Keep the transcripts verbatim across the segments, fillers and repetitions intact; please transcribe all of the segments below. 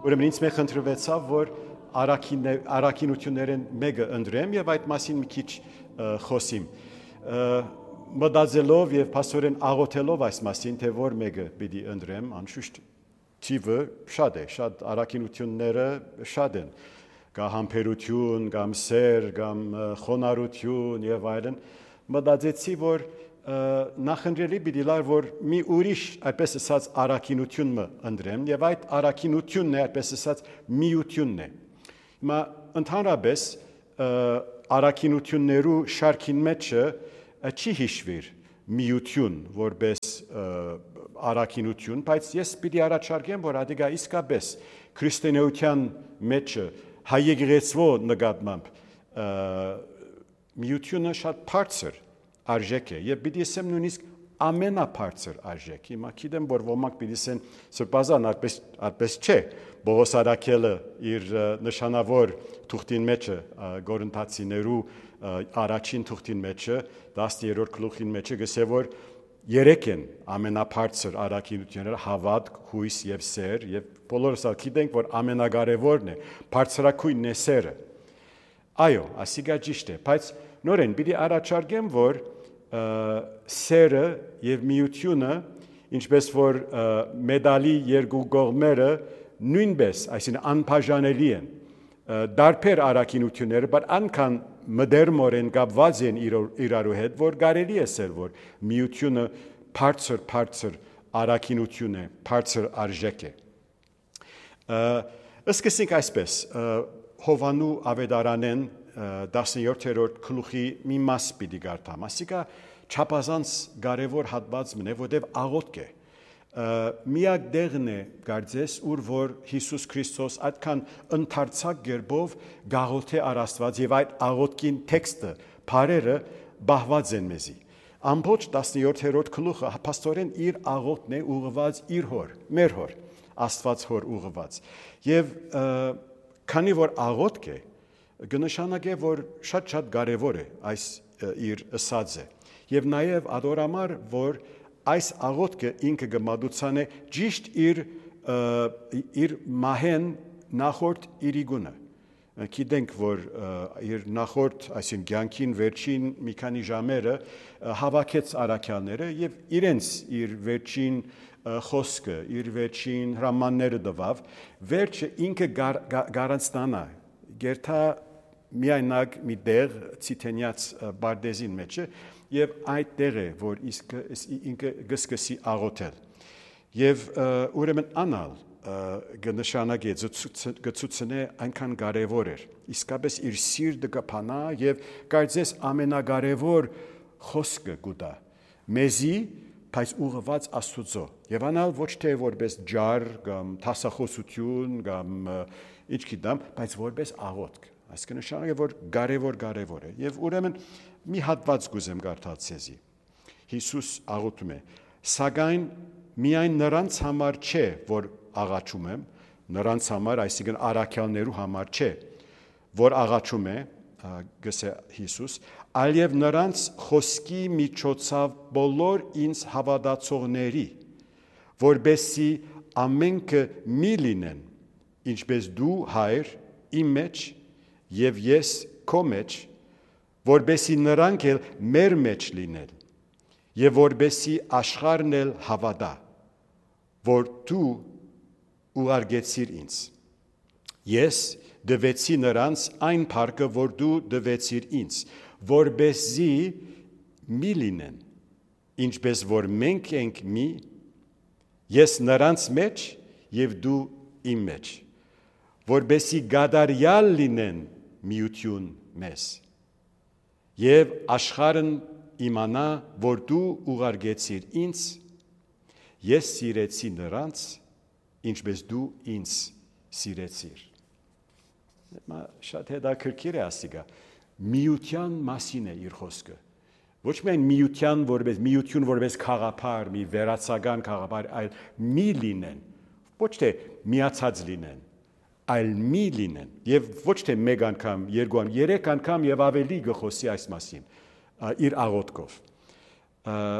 ուրեմն ինձ մեկ խնդրվեցավ, որ առաքինություններն մեկը ընդրեմ եւ այդ մասին մի քիչ խոսիմ։ Մտածելով եւ փաստորեն աղոթելով այս մասին, թե որ մեկը պիտի ընդրեմ, անշուշտ թիվը շատ է, շատ առաքինությունները շատ են։ Կա համբերություն, կամ սեր, կամ խոնարհություն եւ այլն։ Մտածեցի, որ նախընտրելի պիտի լար, որ մի ուրիշ, այդպես ասած, առաքինություն մը ընդրեմ եւ այդ առաքինությունն է, այդպես ասած, միությունն է։ Հիմա ընդհանրապես առաքինություններու շարքին մեջը չի հիշվիր միություն որպես առաքինություն, բայց ես պիտի առաջարկեմ, որ ադիգա իսկապես քրիստոնեության մեջը հայեկեղեցվո նկատմամբ միությունը շատ բարձր արժեք է եւ պիտի ասեմ նույնիսկ ամենաբարձր արժեք։ Հիմա գիտեմ, որ ոմանք պիտի ասեն սրբազան այդպես այդպես չէ։ Պողոս առաքելը իր նշանավոր թուղթին մեջը գորընթացիներու առաջին թուղթին մեջը տասներորդ գլուխին մեջը գսե որ երեք են ամենաբարձր առաքինությունները հավատք, հույս եւ սեր եւ բոլորս գիտենք, որ ամենակարևորն է բարձրակույնն է սերը։ Այո, ասիգա ճիշտ է, բայց նորեն պիտի առաջարկեմ, որ սերը եւ միությունը, ինչպես որ մեդալի երկու կողմերը նույնպես, այսինքն անբաժանելի են, դարբեր առաքինությունները, բայց անքան մդերմորեն կապված են իրարու հետ, որ կարելի է ասել, որ միությունը բարձր բարձր առաքինություն է, բարձր արժեք է։ Սկսենք այսպես, Հովանու ավետարանեն տասնյոթերորդ գլուխի մի մաս պիտի կարդամ, ասիկա չափազանց կարևոր հատված մնե, որտեղ աղոթք է։ Միակ դեղն է կարծես, ուր որ Հիսուս Քրիստոս այդքան ընդարձակ գերբով գաղոթե առ Աստված եւ այդ աղոթքին տեքստը, բարերը բահված են մեզի։ Ամբողջ տասնյոթերորդ գլուխը փաստորեն իր աղոթքն է ուղղված իր հոր, մեր հոր, Աստված հոր ուղղված։ Եվ քանի որ աղոթք է, կնշանակե, որ շատ-շատ կարևոր է այս իր ըսածը։ Եվ նաև ադորամար, որ այս աղոթքը ինքը գմադուցան է ճիշտ իր իր մահեն նախորդ իրիգունը։ Գիտենք, որ իր նախորդ, այսինքն կյանքին վերջին մի քանի ժամերը հավաքեց առաքյալները եւ իրենց իր վերջին խոսքը, իր վերջին հրամանները տվավ, վերջը ինքը գարանցնանա, գերթա միայնակ մի դեղ ցիտենյաց բարդեզին մեջը եւ այդ տեղը, որ ինքը գսկսի աղոթել։ Եվ ուրեմն անալ գնշանակե գծուցնե այնքան կարևոր էր։ Իսկապես իր սիրտը կփանա եւ կարծես ամենակարևոր խոսքը կուտա։ Մեզի բայց ուղղված Աստծո։ Եվ անալ ոչ թե որպես ջար կամ տասախոսություն կամ ինչ գիտեմ, բայց որպես աղոթք։ Այսինքն նշանակե, որ կարևոր կարևոր է։ Եվ ուրեմն մի հատված կուզեմ կարդալ ցեզի։ Հիսուս աղոթում է. «Սակայն միայն նրանց համար չէ, որ աղաչում եմ, նրանց համար, այսինքն առաքյալներու համար չէ, որ աղաչում է, գսե Հիսուս, այլև նրանց խոսքի միջոցով բոլոր ինձ հավատացողների, որբեսի ամենքը մի լինեն, ինչպես դու հայր իմ մեջ եւ ես քո մեջ, որբեսի նրանք էլ մեր մեջ լինեն, եւ որբեսի աշխարհն էլ հավատա, որ դու ուղարկեցիր ինձ։ Ես դվեցի նրանց այն փառքը, որ դու դվեցիր ինձ, որբեսի մի լինեն, ինչպես որ մենք ենք մի, ես նրանց մեջ եւ դու իմ մեջ, որբեսի գադարյալ լինեն միություն մեզ, եւ աշխարհն իմանա, որ դու ուղարկեցիր ինձ, ես սիրեցի նրանց, ինչպես դու ինձ սիրեցիր։ Մա շատ հետաքրքիր է ասիգա, միության մասին է իր խոսքը։ Ոչ միայն միության որպես միություն որպես խաղապար, մի վերացական խաղապար, այլ մի լինեն, ոչ թե միացած լինեն, այլ մի լինեն, եւ ոչ թե մեկ անգամ, երկու անգամ, երեք անգամ եւ ավելի գխոսի այս մասին, իր աղոթքով։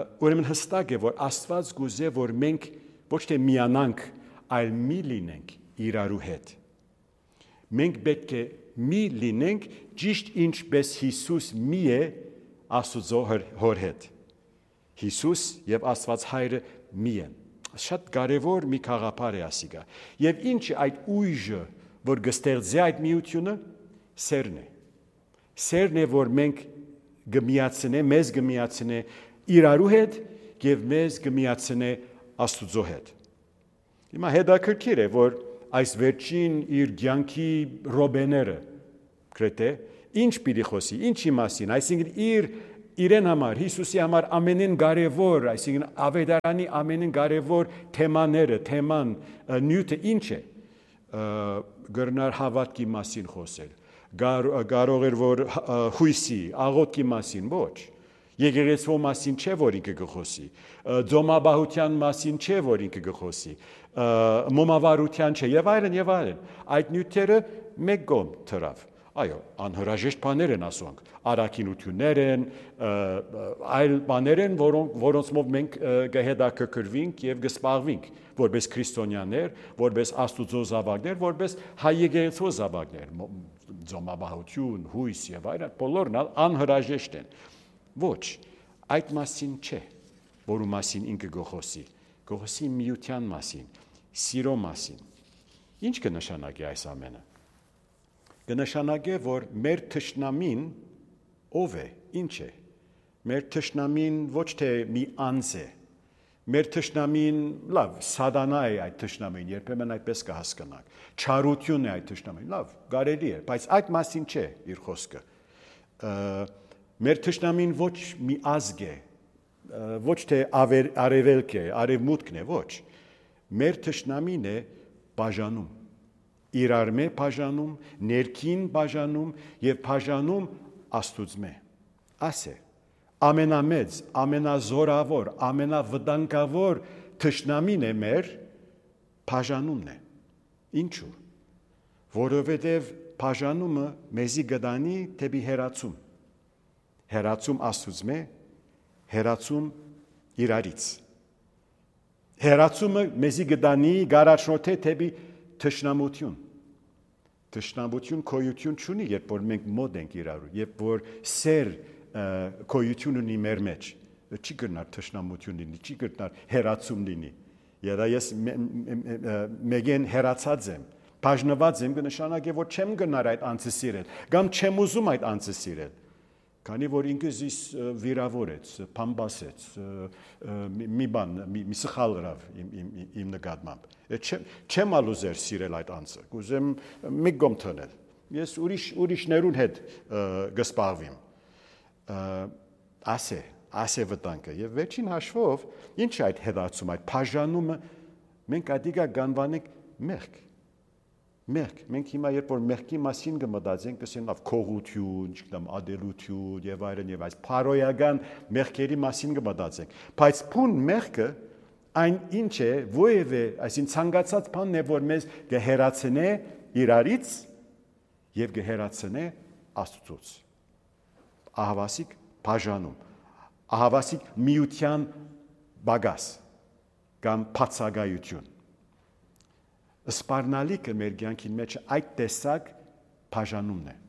Ուրեմն հստակ է, որ Աստված գուզե, որ մենք ոչ թե միանանք, այլ մի լինենք իրարու հետ։ Մենք պետք է մի լինենք ճիշտ ինչպես Հիսուս մի է Աստծո հոր հետ։ Հիսուս եւ Աստված Հայրը մի են։ Շատ կարևոր մի խաղապար է ասիգա։ Եվ ինչ այդ ուժը, որ գստեղծի այդ միությունը, սերն է։ Սերն է, որ մենք գմիացնե, մեզ գմիացնե իրարու հետ եւ մեզ գմիացնե Աստծո հետ։ Հիմա հետաքրքիր է, որ այս վերջին իր ցանկի ռոբեները գրեթե ինչ պիտի խոսի, ինչի մասին, այսինքն իր իրեն համար, Հիսուսի համար ամենին կարևոր, այսինքն ավետարանի ամենին կարևոր թեմաները, թեման նյութը ինչ է, գրնար հավատքի մասին խոսել, կարող էր որ հույսի, աղոթքի մասին, ոչ, եկեղեցու մասին չէ, որ ինքը գխոսի, ձոմաբահության մասին չէ, որ ինքը գխոսի, մոմավարության չէ, եւ այլն, եւ այլն, այդ նյութերը մեկ կողմ թրավ։ Այո, անհրաժեշտ բաներ են ասոնք, առաքինություններ են, այլ բաներ են, որոնցով մենք կհետաքրքրվենք եւ կսպառվենք, որպես քրիստոնյաներ, որպես Աստուծո զավակներ, որպես հայ եկեղեցու զավակներ, ձոմաբահություն, հույս եւ այլն, բոլորն անհրաժեշտ են։ Ոչ, այդ մասին չէ, որու մասին ինքը գոխոսի, գոխոսի միության մասին, սիրո մասին։ Ինչ կնշանակի այս ամենը։ Կնշանակի, որ մեր թշնամին ով է, ինչ է։ Մեր թշնամին ոչ թե մի անձ է։ Մեր թշնամին, լավ, սատանա է այդ թշնամին, երբեմն այդպես կհասկանանք։ Չարություն է այդ թշնամին, լավ, կարելի է, բայց այդ մասին չէ իր խոսքը։ Մեր թշնամին ոչ մի ազգ է, ոչ թե արևելք է, արևմուտքն է, ոչ։ Մեր թշնամին է բաժանում, իրար մե բաժանում, ներքին բաժանում եւ բաժանում Աստուծմե։ Ասե, ամենամեծ, ամենազորավոր, ամենավտանգավոր թշնամին է մեր բաժանումն է։ Ինչու՞։ Որովհետեւ բաժանումը մեզի գտանի դեպի հերացում։ Հերացում Աստուծմե, հերացում իրարից։ Հերացումը մեզի գտանի գարաշնոթե դեպի թշնամություն։ Թշնամություն քոյություն չունի, երբ որ մենք մոտ ենք իրարու, երբ որ սեր քոյություն ունի մեր մեջ, չի գնար թշնամություն լինի, չի գնար հերացում լինի։ Եվ ես մեգեն հերացած եմ, բաժնված եմ, կնշանակի, որ չեմ գնար այդ անձը սիրել, կամ չեմ ուզում այդ անձը սիրել։ Քանի որ ինքս իս վիրավորեց, փամբասեց, մի բան, մի սխալ գրավ իմ նկատմամբ։ Չեմ ալուզեր սիրել այդ անձը, կուզեմ մի գոմ թնել։ Ես ուրիշներուն հետ գսպարվիմ։ Ասե, ասե վտանգը։ Եվ վերջին հաշվով, ինչ այդ հետացում, այդ բաժանումը, մենք ադիգա գանվանենք մեղք։ Մեղք, մենք հիմա երբ որ մեղքի մասին կմտածենք, կսենք լավ քողություն, չգիտեմ, ադելություն եւ այլն եւ այս փարոյական մեղքերի մասին կմտածենք, բայց փուն մեղքը այն ինչ է, ովևէ, այսին ցանկացած բանն է, որ մեզ կհերացնե իրարից եւ կհերացնե Աստծուց։ Ահավասիկ բաժանում, ահավասիկ միության բագաս կամ բացակայություն։ Սպառնալիքը մեր կյանքի մեջ այդ տեսակ բաժանումն է։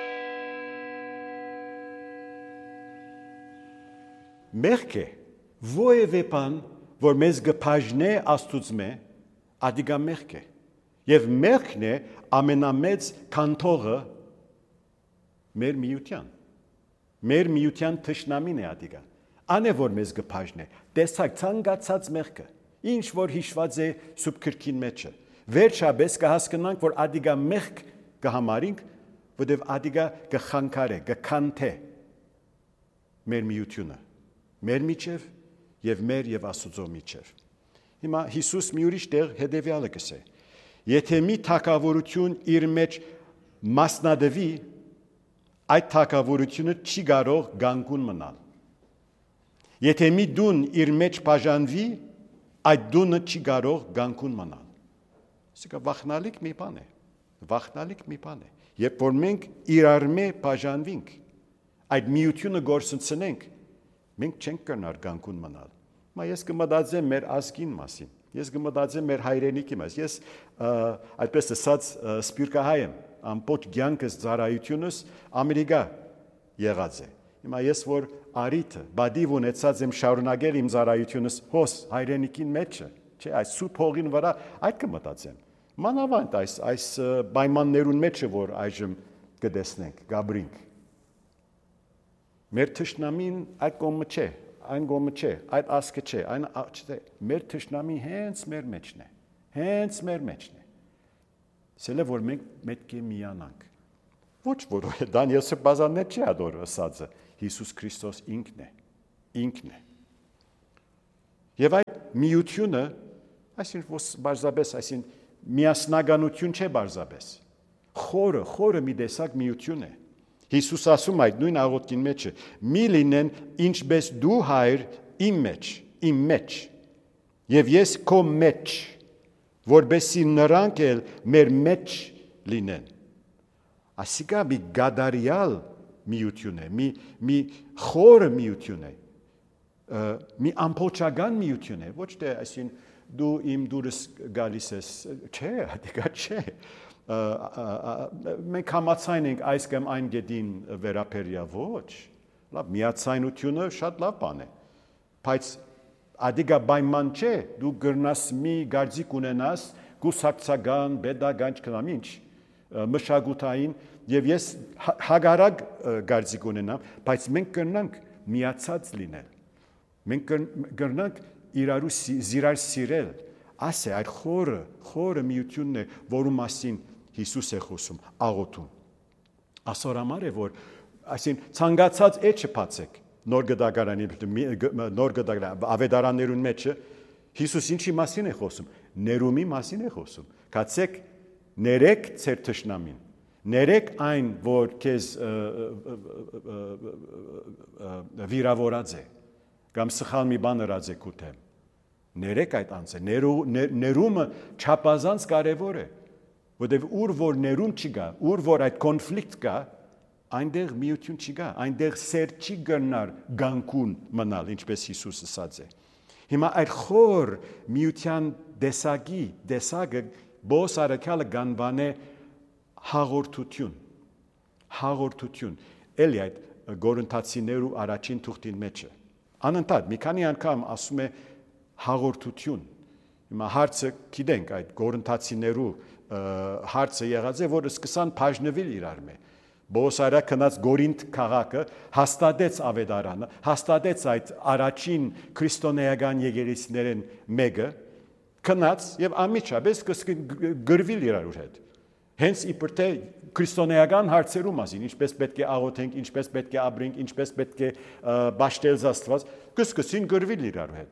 Մեղքը ովևէ բան, որ մեզ կբաժնե Աստուծմե, ադիգա մեղք է։ Եվ մեղքն է ամենամեծ կանթողը մեր միության։ Մեր միության թշնամին է ադիգա։ Ան է որ մեզ կբաժնե։ Տեսակ ցանկացած մեղքը, ինչ որ հիշված է սուրբ գրքին մեջը։ Վերջապես կհասկանանք, որ ադիգա մեղք կհամարինք, որտեղ ադիգա կխանգարե, կքանթե մեր միությունը, մեր միջև եւ մեր եւ Աստծո միջև։ Հիմա Հիսուս մի ուրիշ տեղ հետեւյալը կսե. Եթե մի թակավորություն իր մեջ մասնադվի, այդ թակավորությունը չի կարող գանկուն մնալ։ Եթե մի դուն իր մեջ բաժանվի, այդ դունը չի կարող գանկուն մնալ։ Սա վախնալիք մի բան է, վախնալիք մի բան է։ Երբ որ մենք իրար մե բաժանվենք, այդ միությունը գործընծնենք, մենք չենք կրնար գանկուն մնալ։ Մա ես կմտածեմ մեր ազգին մասին, Ես գմտածեմ մեր հայրենիքի մաս։ Ես այդպես ասած սպիրկահայ եմ, ամբողջ կյանքս ծառայությունս Ամերիկա եղած է։ Հիմա ես որ արիթը, բադիվ ունեցած եմ շարունակել իմ ծառայությունս հոս հայրենիքին մեջը, չէ, այս սուրբ հողին վրա այդ կմտածեմ։ Մանավանդ այս այս պայմաններուն մեջը որ այժմ կտեսնենք, գաբրինք։ Մեր թշնամին այդ կողմը չէ, այն կողմը չէ, այդ ասկը չէ, այն չէ, մեր թշնամի հենց մեր մեջն է, հենց մեր մեջն է։ Սելը որ մենք պետք է միանանք։ Ոչ որ Դանիել Սրբազանն չի ադոր ասածը, Հիսուս Քրիստոս ինքն է, ինքն է։ Եվ այդ միությունը, այսինքն բարձրապես, այսինքն միասնականություն չէ բարձրապես։ Խորը, խորը մի տեսակ միություն է։ Հիսուս ասում այդ նույն աղոթքին մեջը, մի լինեն ինչպես դու հայր իմ մեջ, իմ մեջ, եւ ես քո մեջ, որբեսի նրանք էլ մեր մեջ լինեն։ Ասիկա մի գադարյալ միություն է, մի մի խորը միություն է, մի ամբողջական միություն է, ոչ թե այսին դու իմ դուրս գալիս ես, չէ, դա չէ։ Մենք համացայն ենք այս կամ այն գետին վերապերյա ոչ, լավ, միացայնությունը շատ լավ բան է, բայց ադիգա պայման չէ, դու գրնաս մի գարձիկ ունենաս, գուսակցական, պետական չքնամ ինչ, մշակութային, եւ ես հագարակ գարձիկ ունենամ, բայց մենք կրնանք միացած լինել, մենք կրնանք իրարու զիրար սիրել, աս է այդ խորը, խորը միությունն է, որու մասին Հիսուս է խոսում, աղոթում։ Ասորամար է, որ այսին ցանկացած էջը բացեք, նոր գդագարանի, նոր գդագարանի, ավետարաններուն մեջը, Հիսուս ինչի մասին է խոսում, ներումի մասին է խոսում, կացեք ներեք ձեր թշնամին, ներեք այն, որ քեզ վիրավորած է, կամ սխալ մի բան ըրած է քու դեմ, ներեք այդ անձը, ներումը չափազանց կարևոր է, որտեվ ուր որ ներում չկա, ուր որ այդ կոնֆլիկտ կա, այնտեղ միություն չկա, այնտեղ սեր չի գնար գանկուն մնալ, ինչպես Հիսուս ասած է։ Հիմա այդ խոր միության դեսագի, դեսագը բոս արաքյալը գանվան է հաղորդություն, հաղորդություն, էլի այդ գորընթացիներու առաջին թուղթին մեջը։ Անընդհատ մի քանի անգամ ասում է հաղորդություն։ Հիմա հարցը գիտենք այդ գորընթացիներու հարցը եղած է, որ սկսան բաժնվել իրար մե։ Բոսարա քնած Գորինթ քաղաքը հաստատեց ավետարանը, հաստատեց այդ առաջին քրիստոնեական եկեղեցիներեն մեկը, քնած եւ ամիջապես գրվել իրար հետ։ Հենց իբր թե քրիստոնեական հարցերու մասին, ինչպես պետք է աղոթենք, ինչպես պետք է ապրենք, ինչպես պետք է ճաշտել Աստված, կսկսին գրվել իրար հետ։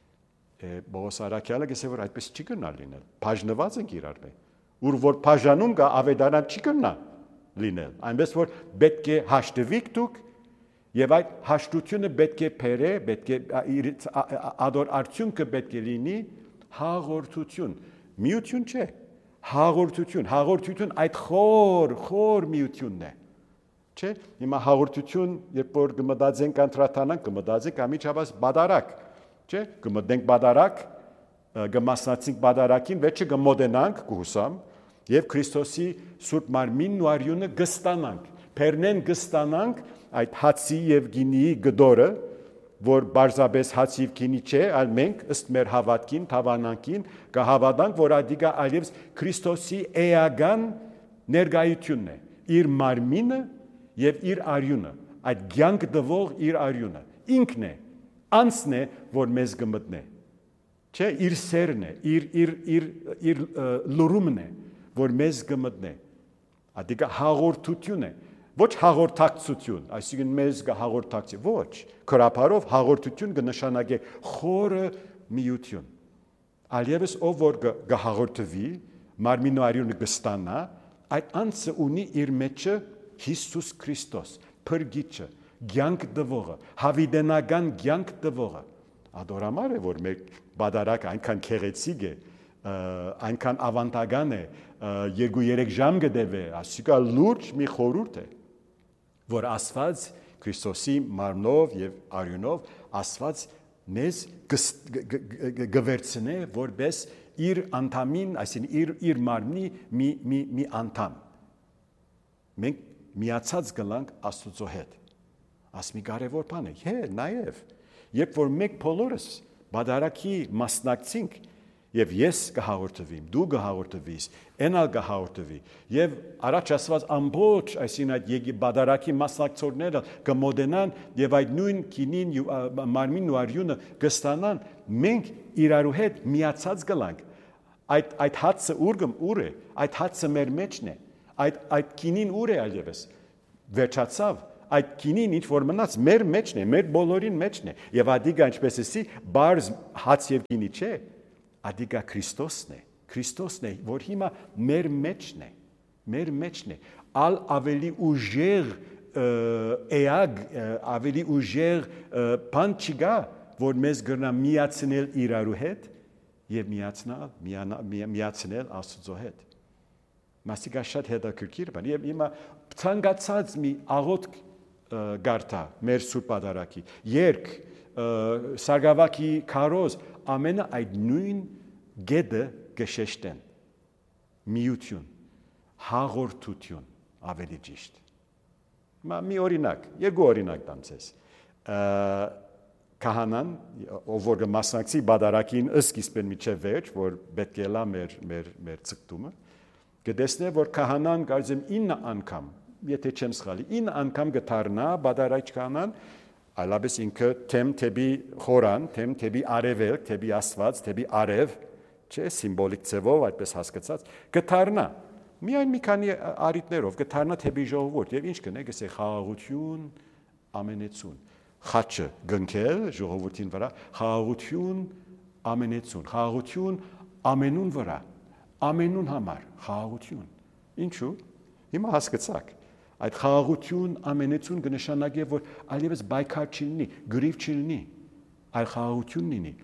Բոսարակյալը գսե որ այդպես չի գնալ լինել։ Բաժնված ենք իրար հետ։ Ուր որ բաժանում կա ավետարան չի գնա լինել, այնպես որ պետք է հաշտվիկ դուք եւ այդ հաշտությունը պետք է փերե, պետք է ադոր արդյունքը պետք է լինի հաղորդություն, միություն չէ, հաղորդություն, հաղորդություն այդ խոր, խոր միությունն է, չէ, հիմա հաղորդություն, երբ որ կմտածենք անդրադառնանք, կմտածենք ամիջապես բադարակ, չէ, կմտնենք բադարակ, կմասնացենք բադարակին, վերջը կմոտենանք, կհուսամ, եւ Քրիստոսի սուրբ մարմինն ու արյունը գստանանք, փերնեն գստանանք այդ հացի եւ գինիի գդորը, որ բարձաբես հացի եւ գինի չէ, այլ մենք ըստ մեր հավատքին, թավանանքին կհավատանք, որ ադիգա այլևս Քրիստոսի էական ներկայությունն է, իր մարմինը եւ իր արյունը, այդ կյանք տվող իր արյունը, ինքն է, անձն է, որ մեզ կմտնե, չէ, իր սերն է, իր իր իր իր լուրումն է, որ մեզ կմտնե, ադիգա հաղորդություն է, ոչ հաղորդակցություն, այսինքն մեզ կհաղորդակցի, ոչ, քրապարով հաղորդություն կնշանակե խորը միություն, այլևս ով որ կհաղորդվի, մարմինն ու արյունը կստանա, այդ անձը ունի իր մեջը Հիսուս Քրիստոս, փրկիչը, կյանք տվողը, հավիտենական կյանք տվողը, ադորամար է, որ մեր բադարակը այնքան քեղեցիկ է, այնքան ավանդական է, երկու-երեք ժամ կդեվե, ասիկա լուրջ մի խորհուրդ է, որ Աստված Քրիստոսի մարմնով եւ արյունով Աստված մեզ գվերցնե որպես իր անդամին, այսինքն իր իր մարմնի մի մի մի անդամ։ Մենք միացած գլանք Աստծո հետ։ Աս մի կարևոր բան է։ Հե, նաև երբ որ մենք բոլորս բادرակի մասնակցենք եւ ես կհաղորդվեմ, դու կհաղորդվես, այնալ կհաղորդվի եւ առաջ ասված ամբողջ այսին այդ եկի բادرակի մասնակցողները կմոդենան եւ այդ նույն քինին մարմին ու արյունը կստանան, մենք իրարու հետ միացած գլանք։ Այդ այդ հացը ուրգմ ուր է, այդ հացը մեր մեջն է, այդ այդ քինին ուր է այլևս վերջացավ, այդ քինին ինչ որ մնաց մեր մեջն է, մեր բոլորին մեջն է եւ ադիգա ինչպես էսի բարձ հաց եւ քինի չէ, ադիգա Քրիստոսն է, Քրիստոսն է, որ հիմա մեր մեջն է, մեր մեջն է, ալ ավելի ուժեղ էագ, ավելի ուժեղ բան չկա, որ մեզ գրնա միացնել իրարու հետ եւ միացնել միացնել Աստծո հետ։ Մասիկա շատ հետաքրքիր բան եւ հիմա ցանկացած մի աղոթք գարտա մեր սուրբ պատարագի երկ սարգսակի քարոզ ամենը այդ նույն գեդը գշեշտեն միություն հաղորդություն ավելի ճիշտ մա մի օրինակ երկու օրինակ տամ ցես քահանան ով որ մասնակցի պատարագին սկիզբեն միջև վերջ որ պետք է լա մեր մեր մեր ցկտումը կտեսնե որ քահանան կարծեմ ինը անգամ եթե չեմ սխալի ինը անգամ գտարնա պատարագ քահանան այլապես ինքը թեմ թեպի խորան թեմ թեպի արևել թեպի աստված թեպի արև չէ սիմվոլիկ ձևով այդպես հասկացած գտարնա միայն մի քանի արիտներով գտարնա թեպի ժողովուրդ եւ ինչ կնե գսե խաղաղություն ամենեցուն խաչը գնքել ժողովրդին վրա խաղաղություն ամենեցուն խաղաղություն ամենուն վրա ամենուն համար խաղաղություն ինչու հիմա հասկացաք այդ խաղաղություն ամենեցուն կնշանակի որ այլևս բայկար չլինի գրիվ չլինի այլ խաղաղություն լինի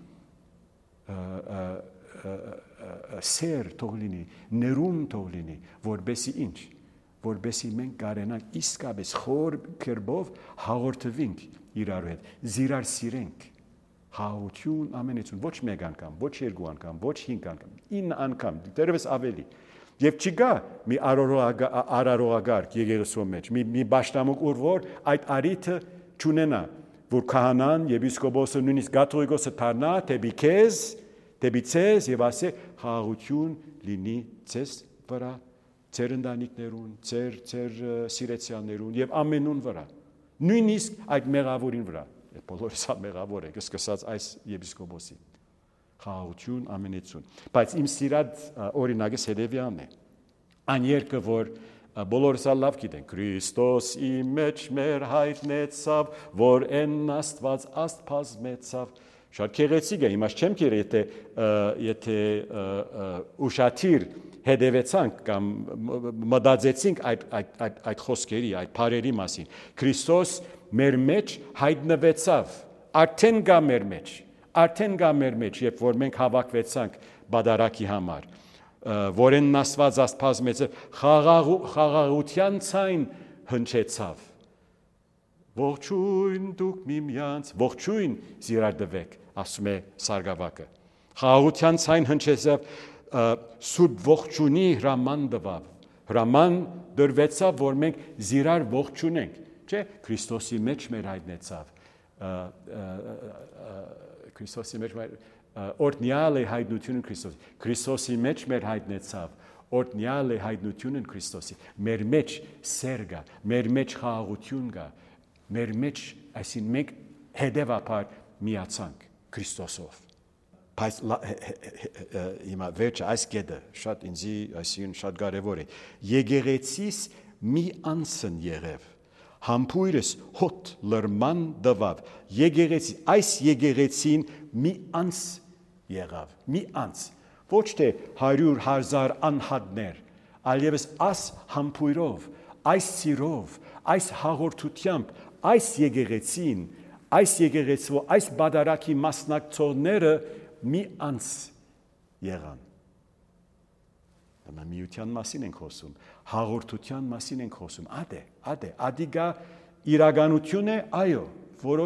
սեր թող լինի ներում թող լինի որբեսի ինչ որբեսի մենք կարենանք իսկապես խոր կերպով հաղորդվենք իրար հետ զիրար սիրենք խաղաղություն ամենեցուն ոչ մեկ անգամ ոչ երկու անգամ ոչ հինգ անգամ ինը անգամ դերևս ավելի եւ չկա մի արարողագարկ եկեղեցու մեջ մի մի բաշտամուկ ուր որ այդ արիթը չունենա որ քահանան եպիսկոպոսը նույնիսկ կաթողիկոսը դառնա դեպի քեզ դեպի ցեզ եւ ասե խաղաղություն լինի ցեզ վրա ձեր ընտանիքներուն ձեր ձեր սիրեցյաններուն եւ ամենուն վրա նույնիսկ այդ մեղավորին վրա բոլորս մեղավոր է սկսած այս եպիսկոպոսի խաղաղություն ամենեցուն բայց իմ սիրած օրինակը հետևյալն է այն երկը որ բոլորս լավ գիտեն Քրիստոս իմ մեջ մեր հայտնեցավ որ են Աստված աստված մեծավ շատ քեղեցիկ է հիմա չեմ կերել եթե եթե ուշադիր հետևեցանք կամ մտածեցինք այդ այդ այդ այդ խոսքերի այդ բառերի մասին Քրիստոս մեր մեջ հայտնվեցավ արդեն գա մեր մեջ արդեն գա մեր մեջ երբ որ մենք հավաքվեցանք բادرակի համար որեն Աստված աստված մեծ խաղաղության ցայն հնչեցավ ողջույն դուք միմյանց ողջույն զիրարդվեք ասում է Սարգսակը խաղաղության ցայն հնչեցավ սուրբ ողջունի հրաման տվավ հրաման դրվեցավ որ մենք զիրար ողջունենք չէ Քրիստոսի մեջ մեր հայտնեցավ Քրիստոսի մեջ օրտնյալ է հայտնությունը Քրիստոսի Քրիստոսի մեջ մեր հայտնեցավ օրտնյալ է հայտնությունը Քրիստոսի մեր մեջ սեր կա մեր մեջ խաղաղություն կա մեր մեջ այսին մենք հետևաբար միացանք Քրիստոսով բայց հիմա վերջ այս կետը շատ ինձի այսին շատ կարևոր է եկեղեցիս մի անցն եղև համբույրս հոտ լրման դվավ եկեղեցի այս եկեղեցին մի անց եղավ մի անց ոչ թե հարյուր հազար անհատներ այլևս այս համբույրով այս սիրով այս հաղորդությամբ այս եկեղեցին այս եկեղեցու այս բادرակի մասնակցողները մի անց եղան Նա միության մասին ենք խոսում, հաղորդության մասին ենք խոսում, ադե, ադե, ադիգա իրականություն է, այո, որոշ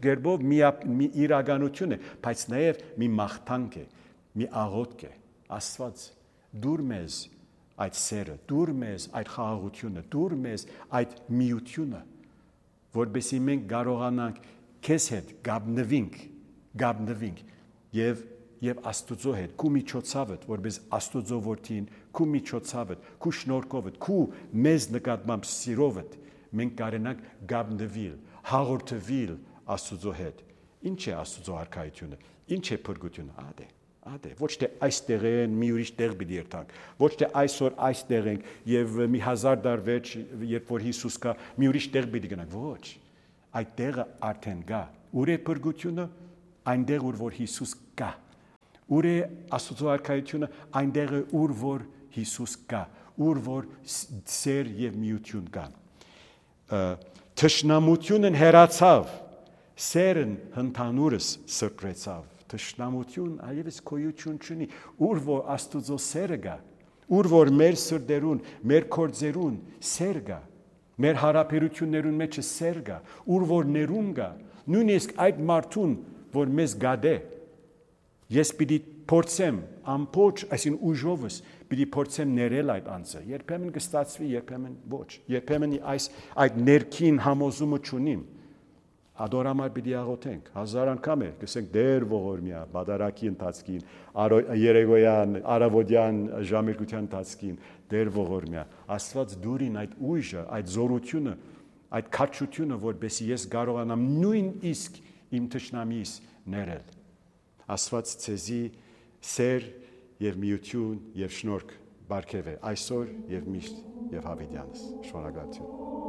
գերբով մի, մի իրականություն է, բայց նաև մի մաղթանք է, մի աղոթք է։ Աստված, դուր մեզ այդ սերը, դուր մեզ այդ խաղաղությունը, դուր մեզ այդ միությունը, որովհետեւ մենք կարողանանք քեզ հետ գաբնվենք, գաբնվենք եւ եւ Աստուծո հետ, քու միջոցավդ, որպես Աստուծո որդին, քու միջոցավդ, քու շնորհքովդ, քու մեզ նկատմամբ սիրովդ, մենք կարենանք գաբնվել, հաղորդվել Աստուծո հետ։ Ինչ է Աստուծո արքայությունը, ինչ է փրկությունը, ադե, ադե, ոչ թե այստեղ են, մի ուրիշ տեղ պիտի երթանք, ոչ թե այսօր այստեղ ենք եւ մի հազար դար վերջ, երբ որ Հիսուս կա, մի ուրիշ տեղ պիտի գնանք, ոչ։ Այդ տեղը արդեն կա։ Ուր է փրկությունը, այնտեղ ուր որ Հիսուս կա։ Ուր է Աստուծո արքայությունը, այնտեղ է ուր որ Հիսուս կա, ուր որ սեր եւ միություն կա։ Թշնամությունն հեռացավ, սերն հնդանուրս սրբրեցավ։ Թշնամություն այլևս գոյություն չունի, ուր որ Աստուծո սերը կա, ուր որ մեր սրտերուն, մեր կորձերուն սեր կա, մեր հարաբերություններուն մեջ սեր կա, ուր որ ներում կա, նույնիսկ այդ մարդուն, որ մեզ գադե, ես պիտի փորձեմ ամբողջ, այսին ուժովս պիտի փորձեմ ներել այդ անձը, երբեմն կստացվի, երբեմն ոչ, երբեմն այս այդ ներքին համոզումը չունիմ, ադորամար պիտի աղոթենք, հազար անգամ է, կսենք դեր ողորմյա, բադարակի ընթացքին, երեգոյան, արավոդյան ժամերկության ընթացքին, դեր ողորմյա, Աստված դուրին այդ ուժը, այդ զորությունը, այդ քաջությունը, որպեսզի ես կարողանամ նույնիսկ իմ թշնամիս ներել։ Աստված ցեզի սեր եւ միություն եւ շնորհք բարգեւե այսօր եւ միշտ եւ հավիտյանս։ Շնորհակալություն։